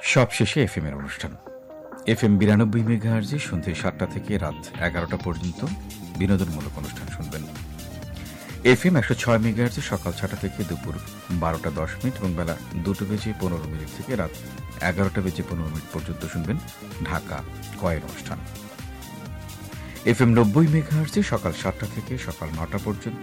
সবশেষে এফএম এর অনুষ্ঠান। এফএম 92 মেগাহার্জে সন্ধ্যে 7টা থেকে রাত 11টা পর্যন্ত বিনোদনমূলক অনুষ্ঠান শুনবেন। এফএম 106 মেগাহার্জে সকাল 6টা থেকে দুপুর 12টা 10 মিনিট এবং বেলা 2টা বেজে 15 মিনিট থেকে রাত 11টা বেজে 15 মিনিট পর্যন্ত শুনবেন ঢাকা কয়ের অনুষ্ঠান। এফএম 90 মেগাহার্জে সকাল 7টা থেকে সকাল 9টা পর্যন্ত